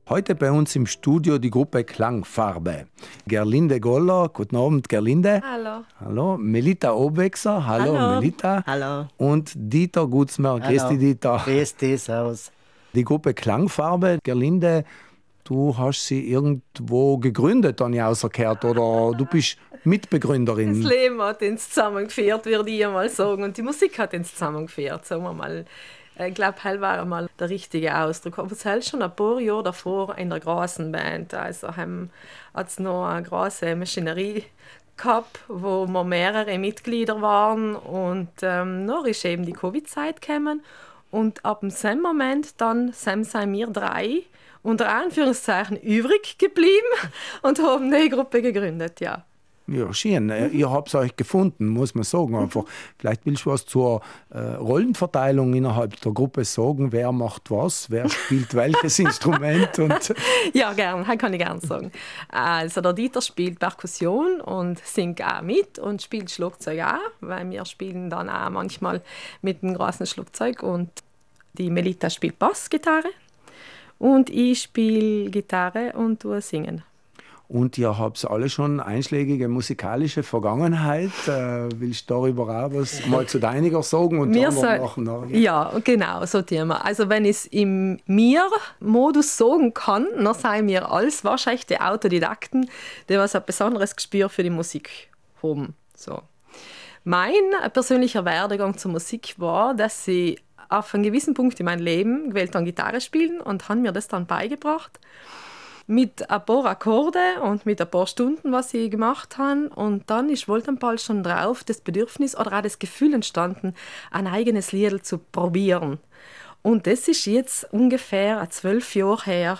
Heute bei uns im Studio die Gruppe Klangfarbe. Gerlinde Goller, guten Abend Gerlinde. Hallo. Hallo. Melita Obwechser, hallo Melita. Hallo. Und Dieter Gutzmer, grüß dich Dieter. Grüß dich, servus. Die Gruppe Klangfarbe, Gerlinde, du hast sie irgendwo gegründet, habe ich rausgehört, oder du bist Mitbegründerin? Das Leben hat uns zusammengeführt, würde ich einmal sagen. Und die Musik hat uns zusammengeführt, sagen wir mal. Ich glaube, das war einmal der richtige Ausdruck. Aber es hat schon ein paar Jahre davor in der großen Band. Also hat es noch eine große Maschinerie gehabt, wo wir mehrere Mitglieder waren. Und noch ist eben die Covid-Zeit gekommen. Und ab dem Moment dann sind wir drei unter Anführungszeichen übrig geblieben und haben eine Gruppe gegründet, ja. Ja, schön. Ihr habt euch gefunden, muss man sagen. Einfach. Vielleicht willst du was zur Rollenverteilung innerhalb der Gruppe sagen. Wer macht was? Wer spielt welches Instrument? Und ja, gern. Das kann ich gerne sagen. Also der Dieter spielt Perkussion und singt auch mit und spielt Schlagzeug auch, weil wir spielen dann auch manchmal mit einem großen Schlagzeug. Und die Melita spielt Bassgitarre und ich spiele Gitarre und singen. Und ihr habt alle schon einschlägige musikalische Vergangenheit. Willst du darüber auch was mal zu deiniger sagen und dann machen? Ja, genau, so Thema. Also wenn ich es im Mir-Modus sagen kann, dann seien wir alles wahrscheinlich die Autodidakten, die was ein besonderes Gespür für die Musik haben. So. Mein persönlicher Werdegang zur Musik war, dass ich auf einen gewissen Punkt in meinem Leben gewählt habe, Gitarre spielen und habe mir das dann beigebracht. Mit ein paar Akkorde und mit ein paar Stunden, was ich gemacht habe. Und dann ist wohl dann bald schon drauf das Bedürfnis oder auch das Gefühl entstanden, ein eigenes Lied zu probieren. Und das ist jetzt ungefähr 12 Jahre her.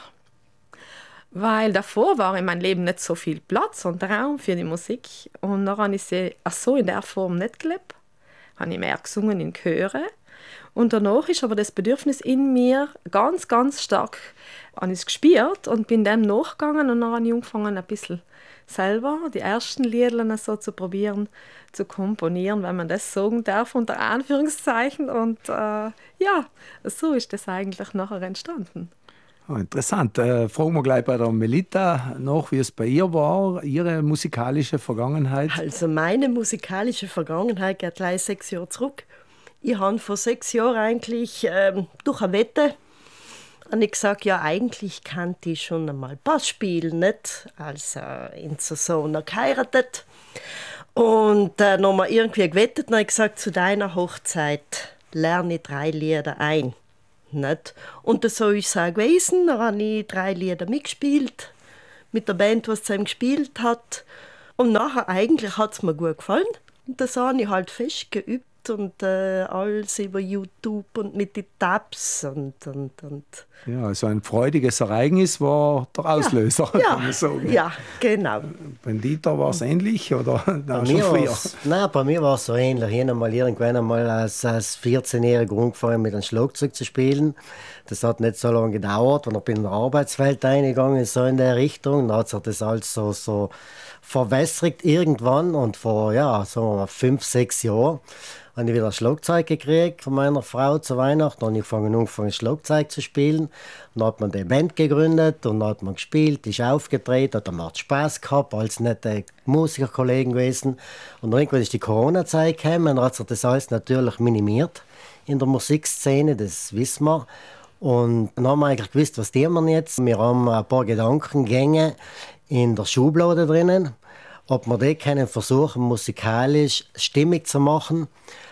Weil davor war in meinem Leben nicht so viel Platz und Raum für die Musik. Und dann habe ich sie so in der Form nicht gelebt. Habe ich mehr gesungen in Chöre. Und danach ist aber das Bedürfnis in mir ganz, ganz stark gespürt und bin dem nachgegangen und dann habe ich angefangen, ein bisschen selber die ersten Lieder so zu probieren, zu komponieren, wenn man das sagen darf, unter Anführungszeichen. Und ja, so ist das eigentlich nachher entstanden. Oh, interessant. Fragen wir gleich bei der Melita nach, wie es bei ihr war, ihre musikalische Vergangenheit. Also meine musikalische Vergangenheit geht gleich 6 Jahre zurück. Ich habe vor 6 Jahren eigentlich durch eine Wette und ich gesagt, ja, eigentlich kann ich schon einmal Bass spielen, nicht? Also in Sohn geheiratet. Und dann haben wir irgendwie gewettet und ich gesagt, zu deiner Hochzeit lerne ich 3 Lieder ein. Nicht? Und das so ist es auch gewesen. Dann habe ich 3 Lieder mitgespielt, mit der Band, die zusammen gespielt hat. Und nachher eigentlich hat es mir gut gefallen. Und das habe ich halt fest geübt. Und alles über YouTube und mit den Tabs und. Ja, also ein freudiges Ereignis war der Auslöser, kann man sagen. Ja, genau. Bei Dieter war es ähnlich, oder? Bei mir war es so ähnlich. Ich habe irgendwann einmal als 14-Jähriger angefangen mit einem Schlagzeug zu spielen. Das hat nicht so lange gedauert, und ich bin in die Arbeitswelt eingegangen, so in der Richtung. Dann hat sich das alles so verwässert irgendwann, und vor, so 5, 6 Jahren habe ich wieder ein Schlagzeug gekriegt von meiner Frau zu Weihnachten. Dann habe ich angefangen, Schlagzeug zu spielen. Dann hat man die Band gegründet und dann hat man gespielt, ist aufgetreten, hat macht Spaß gehabt, als nette Musikerkollegen gewesen. Und irgendwann ist die Corona-Zeit gekommen, dann hat sich das alles natürlich minimiert in der Musikszene, das wissen wir. Und dann haben wir eigentlich gewusst, was tun wir jetzt. Wir haben ein paar Gedankengänge in der Schublade drinnen, ob wir die können versuchen, musikalisch stimmig zu machen.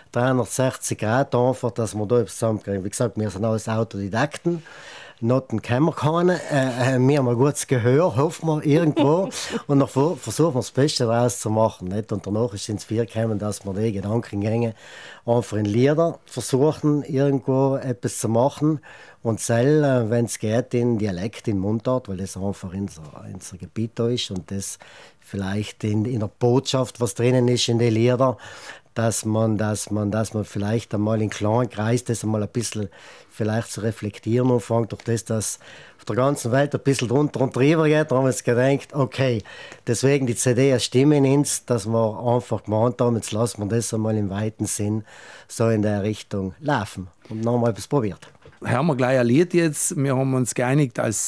360 Grad einfach, dass wir da etwas zusammenkriegen. Wie gesagt, wir sind alles Autodidakten. Noten kennen wir keine. Wir haben ein gutes Gehör, hoffen wir, irgendwo. Und dann versuchen wir das Beste daraus zu machen. Nicht? Und danach ist es ins Bier gekommen, dass wir die Gedankengänge einfach in Lieder versuchen, irgendwo etwas zu machen. Und selber, wenn es geht, in Dialekt, in Mundart, weil das einfach unser Gebiet da ist und das vielleicht in der Botschaft, was drinnen ist in den Liedern, dass man vielleicht einmal in kleinen Kreis das einmal ein bisschen vielleicht zu reflektieren anfängt, durch das, dass auf der ganzen Welt ein bisschen drunter und drüber geht. Da haben wir uns gedacht, okay, deswegen die CD eine Stimme in uns, dass wir einfach gemeint haben, jetzt lassen wir das einmal im weiten Sinn so in der Richtung laufen und nochmal etwas probiert. Hören wir gleich ein Lied jetzt. Wir haben uns geeinigt als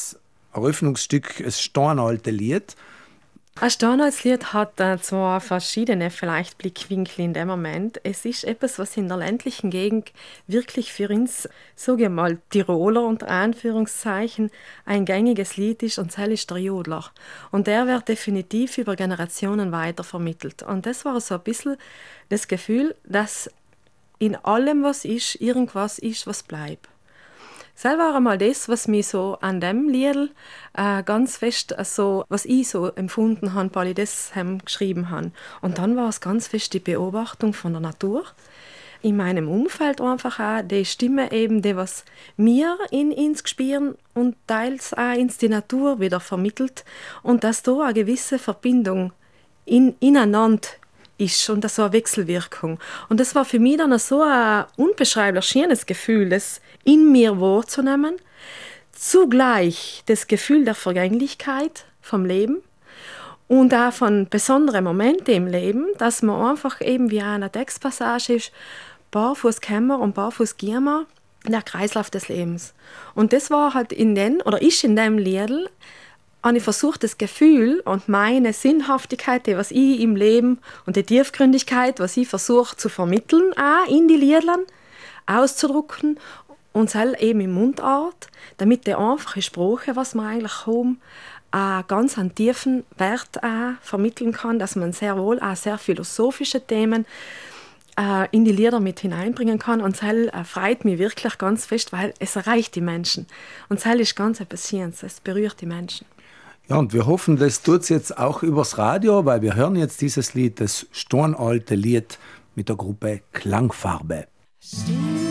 Eröffnungsstück, das Stornalte Lied. Ein Stornalslied hat zwar verschiedene vielleicht Blickwinkel in dem Moment. Es ist etwas, was in der ländlichen Gegend wirklich für uns, sage ich mal, Tiroler unter Anführungszeichen, ein gängiges Lied ist, und das ist der Jodler. Und der wird definitiv über Generationen weitervermittelt. Und das war so ein bisschen das Gefühl, dass in allem, was ist, irgendwas ist, was bleibt. Das war einmal das, was mich so an dem Lied ganz fest, was ich so empfunden habe, weil ich das geschrieben habe. Und dann war es ganz fest die Beobachtung von der Natur. In meinem Umfeld einfach auch die Stimme eben, die was mir ins Gespüren und teils auch ins die Natur wieder vermittelt. Und dass da eine gewisse Verbindung ineinander ist und so eine Wechselwirkung. Und das war für mich dann so ein unbeschreiblich schönes Gefühl, das in mir wahrzunehmen. Zugleich das Gefühl der Vergänglichkeit vom Leben und auch von besonderen Momenten im Leben, dass man einfach eben wie eine Textpassage ist, barfuß kommen und barfuß gehen wir, der Kreislauf des Lebens. Und das war halt ist in dem Lied, habe ich versucht, das Gefühl und meine Sinnhaftigkeit, die was ich im Leben und die Tiefgründigkeit, was ich versuche zu vermitteln, auch in die Liedern auszudrücken und selbst eben in Mundart, damit der einfache Sprache, was wir eigentlich haben, ganz einen tiefen Wert vermitteln kann, dass man sehr wohl auch sehr philosophische Themen in die Lieder mit hineinbringen kann. Und das freut mich wirklich ganz fest, weil es erreicht die Menschen. Und das ist ganz etwas Schönes, es berührt die Menschen. Ja, und wir hoffen, das tut es jetzt auch übers Radio, weil wir hören jetzt dieses Lied, das Stornalte Lied mit der Gruppe Klangfarbe.